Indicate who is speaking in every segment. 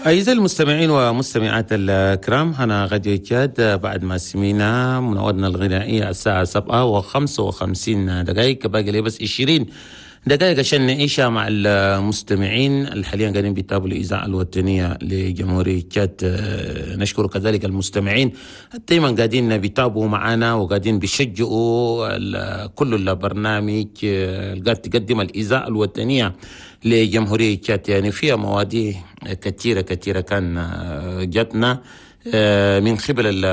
Speaker 1: أعزائي المستمعين ومستمعات الكرام، أنا غدير جاد. بعد ما سمينا منورنا الغنائية الساعة 7:55 باقي لي بس 20 دقائق عشان نعيشها مع المستمعين اللي حاليا قاعدين بيتابعوا الإذاعة الوطنية لجمهورية تشاد. نشكر كذلك المستمعين دائما قاعدين بيتابعوا معنا وقاعدين بيشجعوا كل البرنامج اللي قاعد تقدم الإذاعة الوطنية لجمهورية تشاد. يعني فيها مواضيع كثيرة كان جاتنا من قبل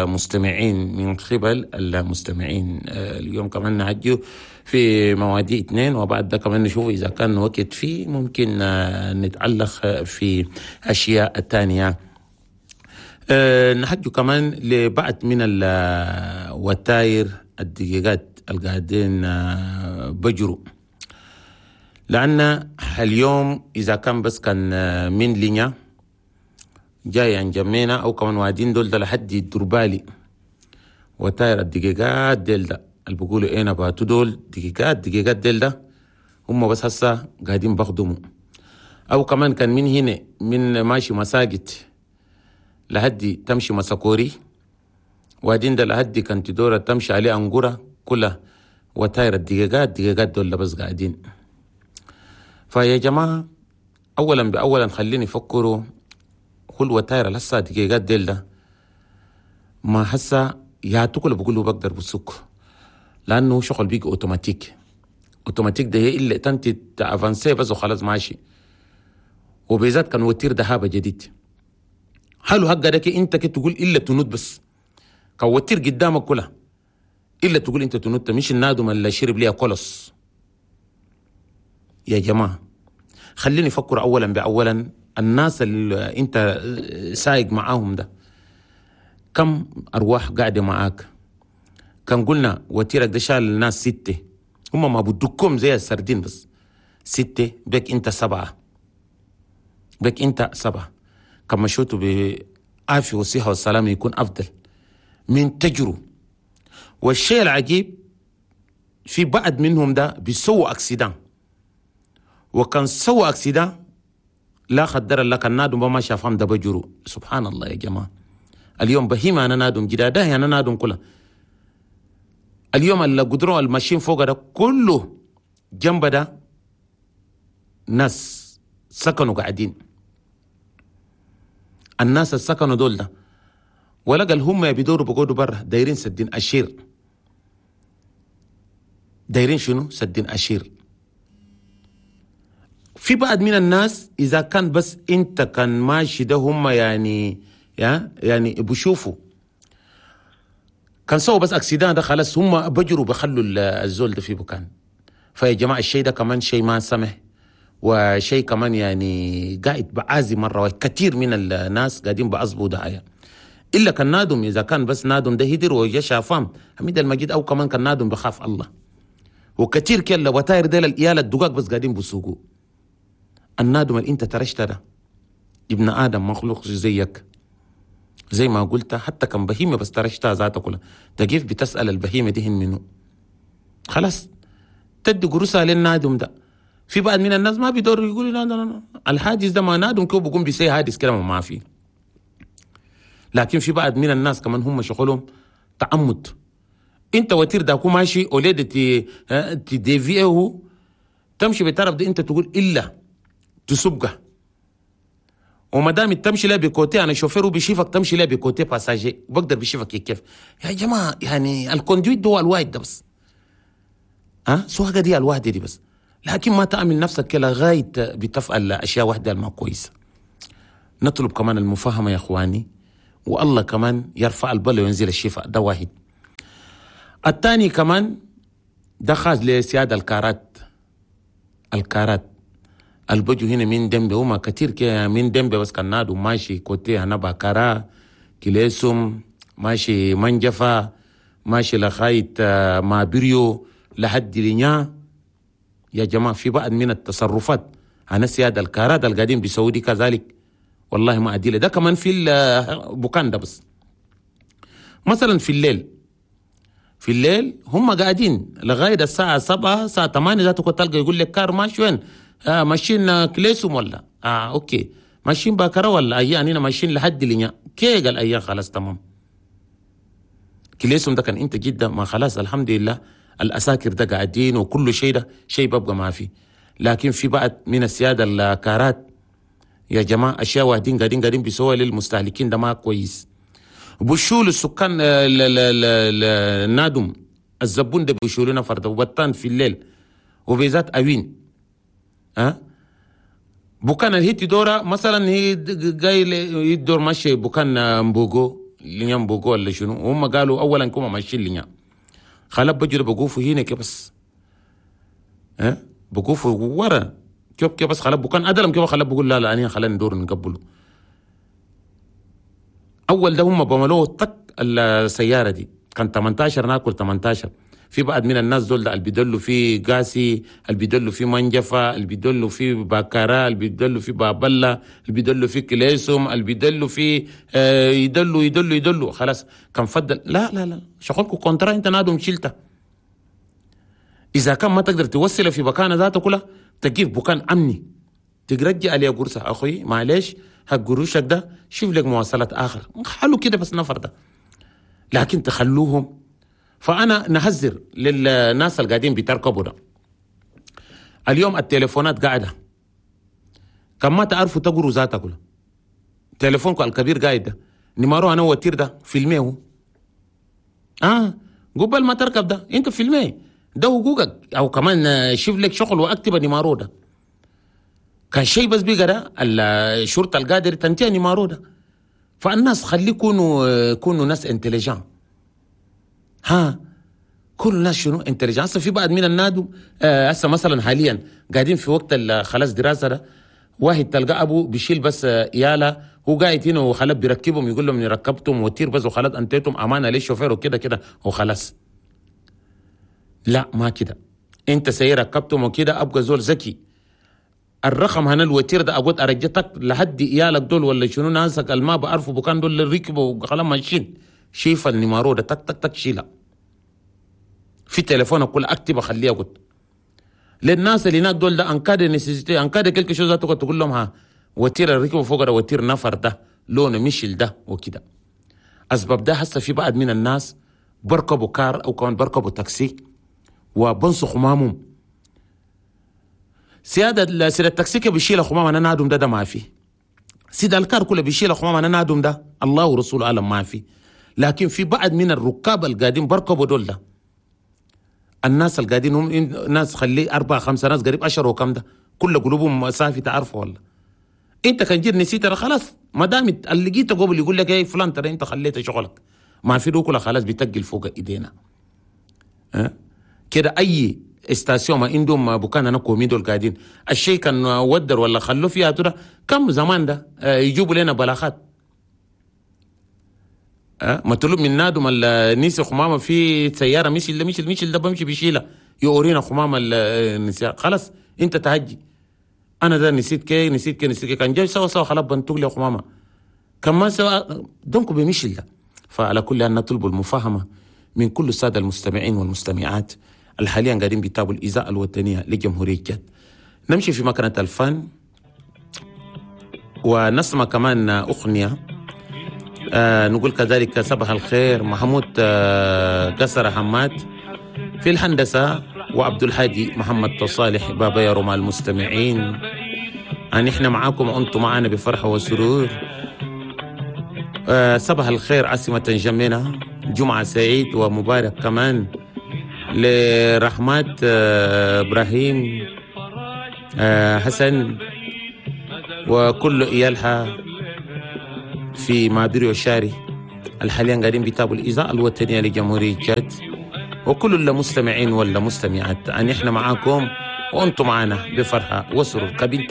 Speaker 1: المستمعين اليوم كمان نعجو في مواضيع 2، وبعد ده كمان نشوف إذا كان وقت فيه ممكن نتعلق في أشياء تانية. نحجو كمان لبعض من الوتاير الدقيقات القاعدين بجروا، لأن اليوم إذا كان بس كان من لينيا جاي عن جمينا أو كمان وادين دول ده لحد الدربالي وتاير الدقيقات ديل ده اللي بيقولوا ايه باتو دول دقيقات ديل ده هم بس هسا قاعدين بخدموا. أو كمان كان من هنا من ماشي مساجد لحد تمشي مساكوري، وادين ده لحد كانت دورة تمشي عليه أنقرة كلها وتاير الدقيقات دول بس قاعدين. فيا جماعة أولا خليني فكروا كل وتاير لسه دقيقات ديل ده ما حسا يعطوك اللي بقوله بقدر بسوق، لأنه شغل بيك أوتوماتيك ده هي إلا تنتي تأفانسي بس وخلاص ماشي. وبذات كان وتير دهابة جديد حلو هكا داك انت كي تقول إلا تنود بس كان وتير قدامك كلها إلا تقول انت تنود مش النادم اللي شرب ليها كولس. يا جماعة خليني أفكر أولا الناس اللي انت سايق معاهم ده كم أرواح قاعدة معاك؟ كان قلنا وتيرك ده شال الناس 6، هم ما بدكم زي السردين بس 6 بك انت 7 كان مشوتوا بعافية والصحة والسلامة يكون أفضل من تجروا. والشيء العجيب في بعض منهم ده بيسووا أكسيدان، وكان سووا أكسيدان لا قدر الله كان نادم ما شافهم ده بجروا. سبحان الله يا جماعة، اليوم بهيمة أنا نادم جداده أنا نادم كله. اليوم اللي قدروا الماشين فوق ده كله جنب ده ناس سكنوا قاعدين. الناس السكنوا دول ده ولقى هم بيدوروا بقودوا برا دايرين سدين أشير. دايرين شنو؟ سدين أشير. في بعض من الناس إذا كان بس أنت كان ماشي ده هم يعني بشوفوا كان سووا بس أكسيدان ده خلاص هم بجروا بخلوا الزول ده في مكان. فيا جماعة الشيء ده كمان شيء ما سمح، وشيء كمان يعني قاعد بعازي مرة كثير من الناس قاعدين بعصبوا دعاية. إلا كان نادم إذا كان بس نادم ده هدر وجا شافام حميد المجيد، أو كمان كان نادم بخاف الله. وكثير كلا وتاير ديل الإيالة الدقاق بس قاعدين بسوقوا. النادم اللي انت ترشت ده ابن آدم مخلوق زيك، زي ما قلت حتى كان بهيمة بس ترشتها ذاتها كلها. تجيف بتسأل البهيمة دي منه خلاص تدي قروسها للنادم ده. في بعض من الناس ما بيدور يقول لا الحادث ده ما نادم كيف بقوم بيسي حادث كده ما فيه. لكن في بعض من الناس كمان هم شغلهم تعمد. انت وتير داكو ماشي اوليد تديفيه تمشي بطرف دي انت تقول إلا تسبقه، وما دام تمشي لا بكوتي انا شوفير وبيشوفك تمشي لا بكوتي باساجي بقدر بيشوفك كيف. يا جماعه يعني الكوندويت ده الواحد ده بس سواقه دي الواحده دي بس، لكن ما تعمل نفسك كده لغايه بتفعل اشياء واحده ما كويسه. نطلب كمان المفاهمه يا اخواني، والله كمان يرفع البلاء وينزل الشفاء. ده واحد. الثاني كمان ده خاص لسيادة الكارات البجو هنا من دمبي هما كتير كده من دمبي بس كان نادو ماشي كوتي هنا باكارا كليسوم ماشي منجفة ماشي لخايت ما بريو لحد لينيا. يا جماعة في بعض من التصرفات أنا سيادة الكارات القاعدين بسعودي كذلك والله ما أديله. ده كمان في البوكان ده بس مثلا في الليل هم قاعدين لغاية الساعة 7 الساعة 8 ذاته كنت تلقى يقول لك كار ماشي وين ماشيين كليسوم ولا أوكي ماشيين باكرة ولا أيان هنا ماشيين لحد لنيا كي قال أيان خلاص تمام. كليسهم ده كان انت جدا ما خلاص الحمد لله الأساكر ده قاعدين وكل شيء ده شيء ببقى ما فيه. لكن في بعض من السيادة الكارات يا جماعة أشياء واحدين قاعدين بيسووا للمستهلكين ده ما كويس. بشول السكان النادم الزبون ده بيشولنا فرده وبطان في الليل وبيزات أوين بوكان الهيتي دورة مثلا هي جاي يدور ماشي بوكان مبوغو لنيا مبوغو ولا شنو وهم قالوا أولا كما ماشيين لنيا خلاب بجر بقوفوا هنا كي بس بقوفوا ورا كيف بس خلاب بوكان أدلم كيف خلاب بقول لا أنا خلينا ندور نقبله. أول ده هم بملوه طق السيارة دي كان 18 ناكل 18. في بعض من الناس دول ده اللي بيدلوا في قاسي اللي بيدلوا في منجفة اللي بيدلوا في باكارا اللي بيدلوا في بابلا اللي بيدلوا في كليسوم اللي بيدلوا في يدلوا خلاص كان فضل لا شغلكم كونترا انت نادم شلته. إذا كان ما تقدر توصل في بكانة ذاته كلها تجيب بكان أمني ترجع عليه قرصة أخوي معلش هالقروشك ده شوف لك مواصلات آخر خلوا كده بس نفر ده. لكن تخلوهم. فأنا نحذر للناس اللي قاعدين بيتركبوا ده اليوم التليفونات قاعدة كم ما تعرفوا تقروا ذاتها كلها. تليفونكم الكبير قاعد ده نمارو أنا وتير ده فيلميه قبل ما تركب ده انت فيلميه ده حقوقك او كمان شوف لك شغل واكتب نمارو ده كان شيء بس بيقى ده الشرطة القادر تنتهي نمارو ده. فالناس خليه يكونوا ناس انتليجان كل الناس شنو انتليجان. هسه في بعض من النادو هسه مثلا حاليا قاعدين في وقت خلاص دراسة ده واحد تلقى ابو بيشيل بس يالا هو قاعد هنا وخلاص بيركبهم يقول لهم اني ركبتم وتير بس وخلاص انتيتم امانه للشوفير وكده وخلاص. لا ما كده انت سير ركبتم وكده ابقى زول ذكي الرقم هنا الوتير ده اقول ارجتك لحد يالك دول ولا شنو ناسك الما بعرفوا بكان دول اللي ركبوا خلاص ماشيين شايف النمارو ده تك شيلها في تليفونك كل اكتب اخليها قلت للناس اللي هناك دول ده انكاد نسيتي انكاد كل شيء ذاته تقول لهم وتير الركب فوق ده وتير نفر ده لونه مشل ده وكده. اسباب ده هسه في بعض من الناس بركبوا كار او كمان بركبوا تاكسي وبنسوا خمامهم. سيادة التاكسي بيشيل خمام انا نادم ده ما في. سيد الكار كله بيشيل خمام انا نادم ده الله ورسوله اعلم ما في. لكن في بعض من الركاب القاعدين بركبوا دول ده الناس القاعدين هم ناس خليه 4-5 ناس قريب 10 وكم ده كل قلوبهم صافي تعرفوا والله. انت كان جيت نسيت خلاص ما دام اللي جيت قبل يقول لك ايه فلان ترى انت خليت شغلك ما في دوكله خلاص بيتقل فوق ايدينا كده. اي استاسيون ما عندهم بكان انا كومي دول قاعدين الشيء كان ودر ولا خلوه فيها ترى كم زمان ده يجيبوا لنا بلاغات مطلوب من نادم النساء خمامه في سياره مشي ده بمشي بيشيلها يورينا خمامه النساء خلاص انت تهجي انا ده نسيت كي كان جاي سوا خلاص بنتوق لي خمامه كان ما سوا دونكو بيمشي ده. فعلى كل ان نطلب المفاهمه من كل الساده المستمعين والمستمعات الحاليا قاعدين بيتابعوا الاذاعه الوطنيه لجمهوريه جد. نمشي في مكنه الفن ونسمع كمان اغنيه نقول كذلك صباح الخير محمود قصر حماد في الهندسة وعبد الحادي محمد صالح بابا يا رمى المستمعين احنا معاكم وانتم معنا بفرحة وسرور. صباح الخير عاصمة جميلة جمعة سعيد ومبارك كمان لرحمات إبراهيم حسن وكل إيالها في مابيري وشاري الحاليا قاعدين بيتابعوا الإذاعة الوطنية لجمهورية جد وكل المستمعين ولا مستمعات احنا معاكم وانتم معنا بفرحة وسرور.